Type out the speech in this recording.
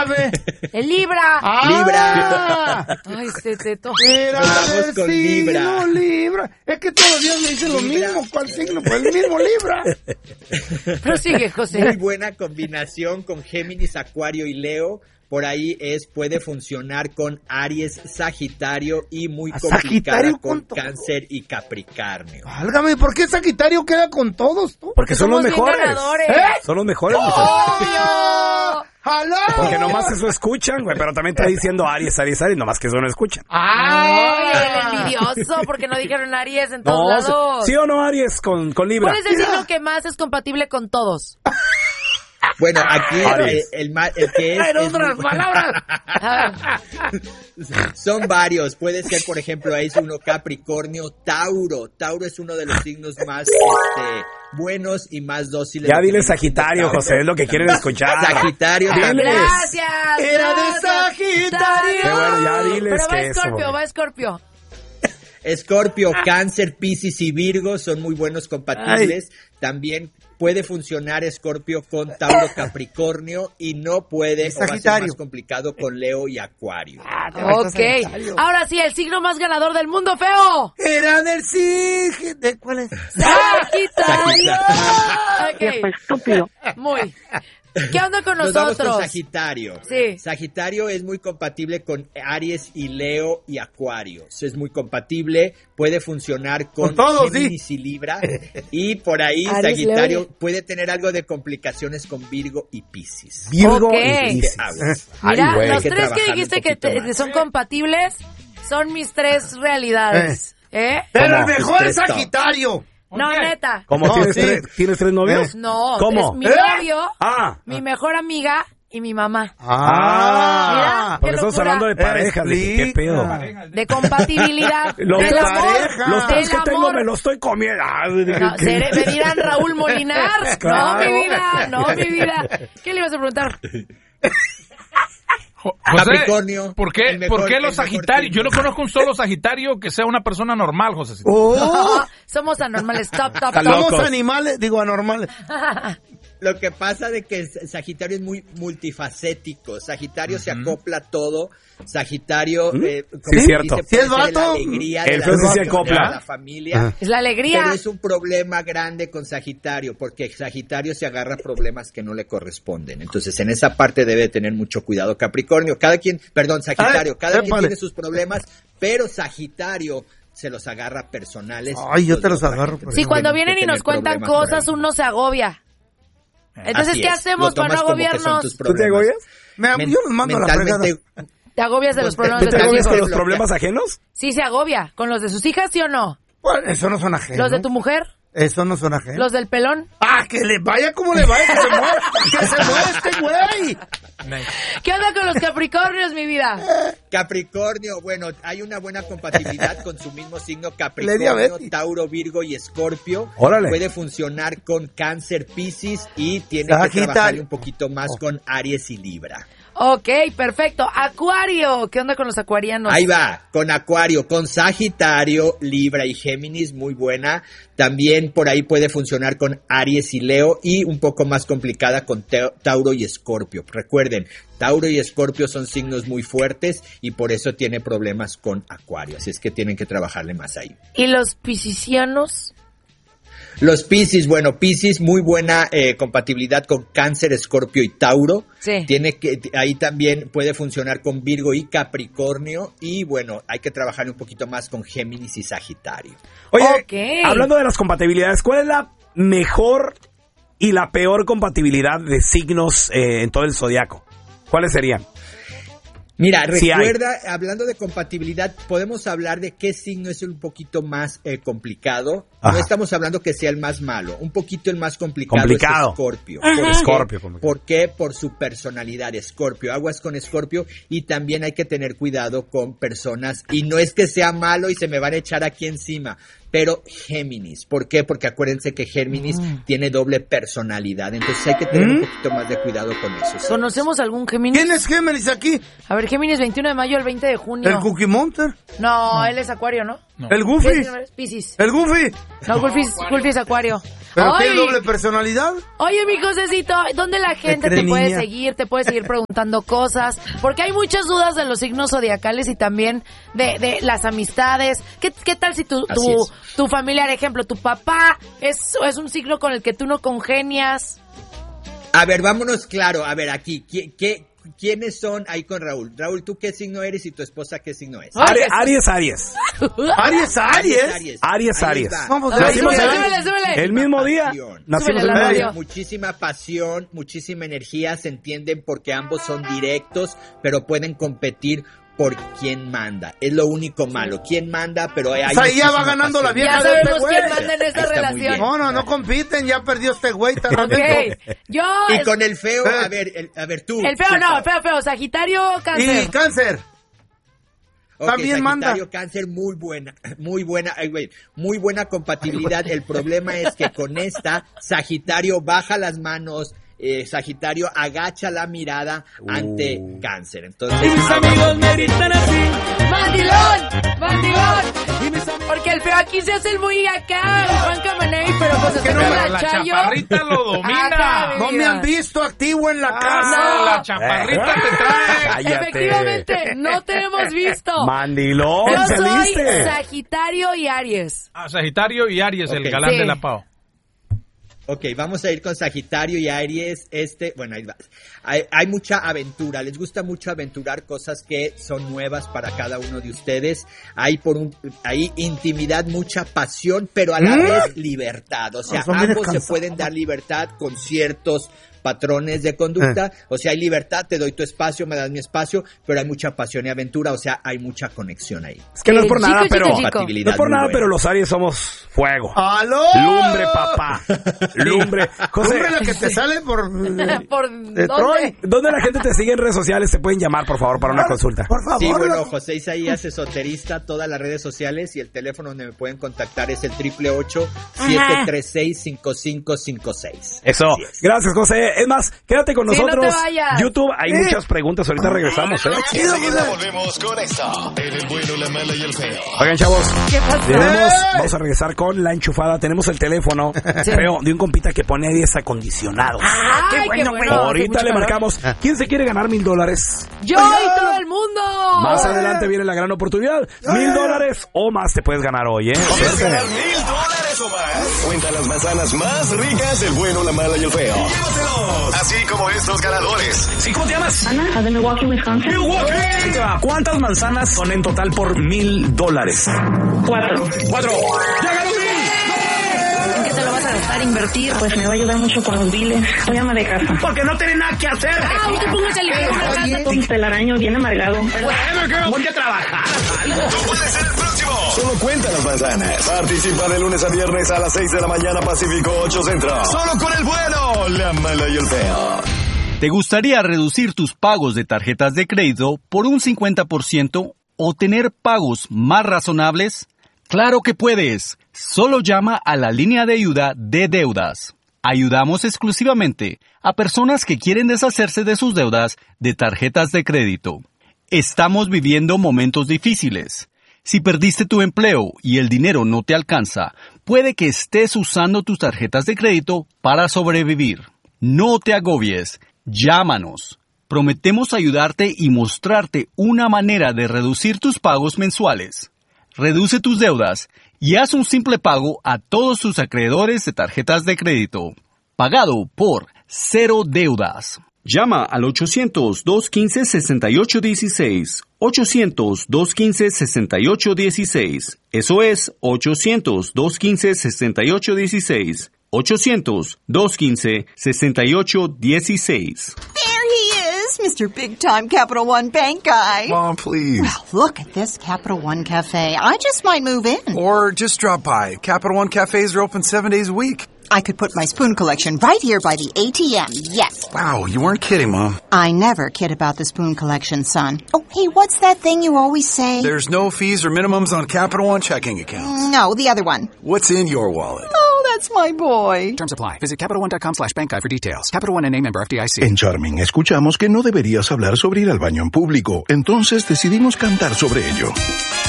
Fe? ¡El Libra! ¡Libra! ¡Ay, teto! Era Vamos con Libra. Libra. Es que todos los días me dicen lo mismo. ¿Cuál signo? Pues el mismo Libra. Prosigue, José. Muy buena combinación con Géminis, Acuario y Leo. Por ahí puede funcionar con Aries, Sagitario y muy complicada con Cáncer y Capricornio. Válgame, ¿por qué Sagitario queda con todos tú? Porque son los mejores. Son los mejores. ¡Oh! ¡Jalá! Porque nomás eso escuchan, güey, pero también está diciendo Aries, nomás que eso no escuchan. ¡Ay, el envidioso! Porque no dijeron Aries en todos lados. ¿Sí o no Aries con Libra? ¿Cuál es el signo que más es compatible con todos? Bueno, aquí el que es... En otras palabras. Son varios. Puede ser, por ejemplo, ahí es uno Capricornio, Tauro. Tauro es uno de los signos más buenos y más dóciles. Ya dile Sagitario, José, es lo que quieren escuchar. Sagitario también. Gracias. Era de Sagitario. Qué bueno, ya diles. Pero va que Escorpio, eso, va Escorpio. Escorpio, Cáncer, Piscis y Virgo son muy buenos compatibles. También puede funcionar Escorpio con Tauro, Capricornio y no puede, o va a ser más complicado con Leo y Acuario. Ok. Ahora sí, el signo más ganador del mundo, feo. Era del Sagitario. ¿Cuál es? Sagitario. Qué estúpido. Muy. ¿Qué onda con Nos nosotros? vamos con Sagitario. Sí. Sagitario es muy compatible con Aries y Leo y Acuario. Es muy compatible, puede funcionar con todos, Géminis y Libra. Y por ahí Aries, Sagitario Leo. puede tener algo de complicaciones con Virgo y Piscis. Virgo y Piscis. Mira, güey. los Hay que tres que trabajarle dijiste un que poquito más. son compatibles son mis tres realidades. ¿Eh? Pero el ¿Cómo? mejor es Tres top. Sagitario. No, neta. ¿Cómo? No, ¿Tienes tres novios? No, ¿Cómo? es mi novio, mi Ah, mejor amiga y mi mamá. Ah. porque qué estamos locura. hablando de parejas. ¿Qué pedo? De compatibilidad. Los del tres- amor. Los tres del que tengo amor. me los estoy comiendo. No, me dirán Raúl Molinar. Claro. No, mi vida. ¿Qué le ibas a preguntar? José, Capricornio. ¿Por qué el mejor- los el mejor Sagitarios? Yo signo. no conozco un solo Sagitario que sea una persona normal, José. Oh, Somos anormales. Top. somos locos. animales, digo anormales. Lo que pasa de que Sagitario es muy multifacético. Sagitario se acopla a todo. Sagitario, como Sí, cierto. dice, ¿Sí es puede ser vato? la alegría de El la feo sí se relación, acopla. de la familia. Es la alegría. Pero es un problema grande con Sagitario, porque Sagitario se agarra a problemas que no le corresponden. Entonces, en esa parte debe tener mucho cuidado Capricornio. Sagitario, cada quien tiene sus problemas, pero Sagitario se los agarra personales. Ay, yo te los agarro. Sí, cuando Tienen vienen que y nos tener cuentan problemas por cosas, ahí. uno se agobia. Entonces, Así ¿qué es, hacemos lo para no tomas como que son agobiarnos? tus ¿Tú te problemas. agobias? Yo los mando a la fregada. Mentalmente, ¿Te agobias de los problemas ¿Tú de te tus agobias hijos? con los problemas ajenos? Sí, se agobia. ¿Con los de sus hijas, sí o no? Bueno, eso no son ajenos. ¿Los de tu mujer? Eso no son ajenos. ¿Los del pelón? Ah, que le vaya como le vaya, que se mueva. Que se mueva este güey. ¿Qué onda con los Capricornios, mi vida? Capricornio, bueno, hay una buena compatibilidad con su mismo signo Le Capricornio, diabetes. Tauro, Virgo y Escorpio. Órale. Puede funcionar con Cáncer, Piscis y tiene Sagitario. que trabajar un poquito más con Aries y Libra. Ok, perfecto. Acuario. ¿Qué onda con los acuarianos? Ahí va, con Acuario, con Sagitario, Libra y Géminis, muy buena. También por ahí puede funcionar con Aries y Leo y un poco más complicada con Tauro y Escorpio. Recuerden, Tauro y Escorpio son signos muy fuertes y por eso tiene problemas con Acuario. Así es que tienen que trabajarle más ahí. ¿Y los piscianos? Los Piscis, bueno, Piscis, muy buena compatibilidad con Cáncer, Escorpio y Tauro. Sí. Ahí también puede funcionar con Virgo y Capricornio. Y bueno, hay que trabajar un poquito más con Géminis y Sagitario. Oye, Ok. hablando de las compatibilidades, ¿cuál es la mejor y la peor compatibilidad de signos en todo el zodiaco? ¿Cuáles serían? Mira, Sí recuerda, hablando de compatibilidad, podemos hablar de qué signo es un poquito más complicado. Ajá. No estamos hablando que sea el más malo. Un poquito el más complicado Complicado. es Escorpio. Escorpio. ¿Por qué? Por su personalidad, Escorpio. Aguas con Escorpio y también hay que tener cuidado con personas. Y no es que sea malo y se me van a echar aquí encima, pero Géminis. ¿Por qué? Porque acuérdense que Géminis tiene doble personalidad. Entonces hay que tener un poquito más de cuidado con eso. ¿sí? ¿Conocemos algún Géminis? ¿Quién es Géminis aquí? A ver, Géminis 21 de mayo al 20 de junio. El Cookie Monster. No, él es Acuario, ¿no? No. ¿El Goofy? Piscis. ¿El Goofy? No, Goofy es Acuario. ¿Pero Ay. tiene doble personalidad? Oye, mi Josecito, ¿dónde la gente te puede seguir? Te puede seguir preguntando cosas. Porque hay muchas dudas de los signos zodiacales y también de las amistades. ¿Qué tal si tu familiar, ejemplo, tu papá es un signo con el que tú no congenias? A ver, vámonos claro. A ver, aquí, ¿quiénes son ahí con Raúl? Raúl, ¿tú qué signo eres y tu esposa qué signo es? Aries. ¿Aries? Vamos, Súbele. El mismo día. Nacimos el mismo día. Muchísima pasión, muchísima energía, se entienden porque ambos son directos, pero pueden competir por quién manda. Es lo único malo. ¿Quién manda? Pero hay ya va ganando la vieja ya de este sabemos güey. quién manda en esa relación. No compiten, ya perdió este güey. Okay. Y con el feo, a ver tú. El feo no, feo. Sagitario, Cáncer. Y Cáncer. Okay, También manda. Sagitario, Cáncer, muy buena compatibilidad. El problema es que con esta, Sagitario baja las manos, Sagitario agacha la mirada ante Cáncer. Entonces, Mis amigos me gritan así. ¡Mandilón! Porque el feo aquí se hace el muy acá, el Juan Camaney, pero pues está con La chaparrita lo domina. No me han visto activo en la casa. No. La chaparrita te trae. Cállate. Efectivamente, no te hemos visto. Mandilón, Yo soy saliste. Sagitario y Aries. Sagitario y Aries, el Ok. galán Sí. de la Pau. Ok, vamos a ir con Sagitario y Aries. Bueno, ahí va. Hay mucha aventura. Les gusta mucho aventurar cosas que son nuevas para cada uno de ustedes. Hay intimidad, mucha pasión, pero a la vez libertad. O sea, ambos se pueden dar libertad con ciertos patrones de conducta. O sea, hay libertad, te doy tu espacio, me das mi espacio, pero hay mucha pasión y aventura. O sea, hay mucha conexión ahí. Es que no es por nada, pero Compatibilidad no es por muy nada, buena. pero los Aries somos fuego. ¡Aló! Lumbre, papá. Lumbre. José, Lumbre la que te sale por... ¿Por de dónde? Troy. ¿dónde la gente te sigue en redes sociales? Te pueden llamar, por favor, para una consulta. Por favor. Sí, bueno, José Isaías, esoterista, todas las redes sociales y el teléfono donde me pueden contactar es el 888-736-5556. Eso. Así es. Gracias, José. Es más, quédate con Sí, no nosotros. te vayas. YouTube, hay muchas preguntas. Ahorita regresamos, Enseguida volvemos con esto. En el bueno, la mala y el feo. Oigan, chavos. ¿Qué pasó? Vamos a regresar con la enchufada. Tenemos el teléfono feo de un compita que pone aires acondicionados. Ay, qué bueno. Ahorita Hace le mucho marcamos. ¿Quién se quiere ganar $1,000? Yo y todo el mundo. Más adelante viene la gran oportunidad. $1,000 o más te puedes ganar hoy, ¿Quieres ganar $1,000 o más? Cuenta las manzanas más ricas del bueno, la mala y el feo. Llévatelos. Así como estos ganadores. ¿Sí, cómo te llamas? Ana, de Milwaukee, Wisconsin. ¿Cuántas manzanas son en total por $1,000? 4. ¡Ya ganó 1,000! ¿En qué te lo vas a gastar, invertir? Pues me va a ayudar mucho con los biles. Soy ama de casa. Porque no tiene nada que hacer. ¡Ah, te pongas a limpiar una casa! Un telaraño bien amargado. Ponte a trabajar. Tú puedes ser el próximo. Solo cuenta las manzanas. Participa de lunes a viernes a las 6 de la mañana Pacífico 8 Centro. Solo con el bueno, la mala y el feo. ¿Te gustaría reducir tus pagos de tarjetas de crédito por un 50% o tener pagos más razonables? ¡Claro que puedes! Solo llama a la línea de ayuda de deudas. Ayudamos exclusivamente a personas que quieren deshacerse de sus deudas de tarjetas de crédito. Estamos viviendo momentos difíciles. Si perdiste tu empleo y el dinero no te alcanza, puede que estés usando tus tarjetas de crédito para sobrevivir. No te agobies. Llámanos. Prometemos ayudarte y mostrarte una manera de reducir tus pagos mensuales. Reduce tus deudas y haz un simple pago a todos tus acreedores de tarjetas de crédito. Pagado por Cero Deudas. Llama al 800-215-6816. 800-215-6816. Eso es 800-215-6816. 800-215-6816. There he is, Mr. Big Time Capital One Bank guy. Mom, please. Well, look at this Capital One Cafe. I just might move in. Or just drop by. Capital One cafes are open 7 days a week. I could put my spoon collection right here by the ATM, yes. Wow, you weren't kidding, Mom. I never kid about the spoon collection, son. Oh, hey, what's that thing you always say? There's no fees or minimums on Capital One checking accounts. No, the other one. What's in your wallet? Oh, that's my boy. Terms apply. Visit CapitalOne.com/bank guide for details. Capital One and member FDIC. En Charming escuchamos que no deberías hablar sobre ir al baño en público. Entonces decidimos cantar sobre ello.